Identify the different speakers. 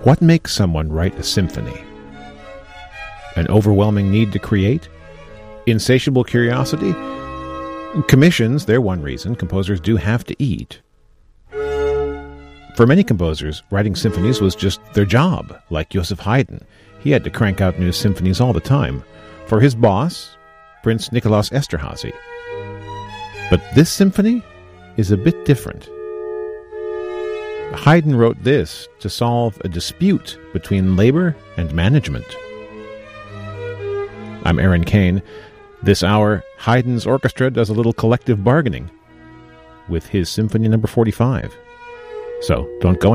Speaker 1: What makes someone write a symphony? An overwhelming need to create? Insatiable curiosity? Commissions, they're one reason. Composers do have to eat. For many composers, writing symphonies was just their job, like Joseph Haydn. He had to crank out new symphonies all the time for his boss, Prince Nikolaus Esterházy. But this symphony is a bit different. Haydn wrote this to solve a dispute between labor and management. I'm Aaron Kane. This hour, Haydn's orchestra does a little collective bargaining with his Symphony No. 45. So don't go